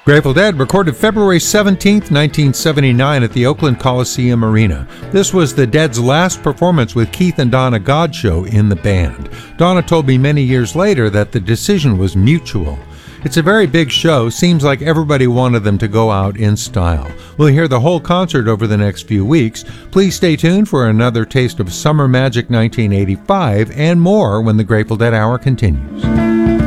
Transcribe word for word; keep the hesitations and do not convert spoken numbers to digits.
Grateful Dead recorded February seventeenth, nineteen seventy-nine at the Oakland Coliseum Arena. This was the Dead's last performance with Keith and Donna Godchaux in the band. Donna told me many years later that the decision was mutual. It's a very big show. Seems like everybody wanted them to go out in style. We'll hear the whole concert over the next few weeks. Please stay tuned for another taste of Summer Magic nineteen eighty-five and more when the Grateful Dead Hour continues.